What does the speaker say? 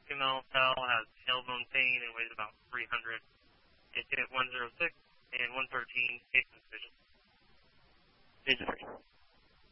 female fowl has tailbone pain and weighs about 300. It's at 106 and 113, Hastings Vision. Stage 3.